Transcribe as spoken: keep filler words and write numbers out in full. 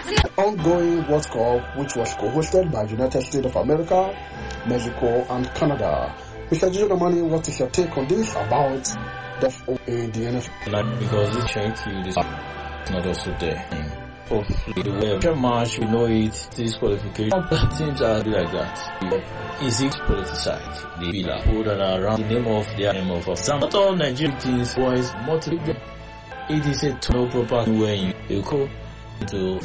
ongoing World Cup, which was co-hosted by United States of America, Mexico, and Canada. Mister Jijonamani, what is your take on this about the in the N F L? Like, because this trying to this not also there. Hopefully, the way of match, we know it. This qualification teams are like that. Is it politicized? The villa hold around the name of their name of some. Not all Nigerian teams was motivated. It is a no proper when you go to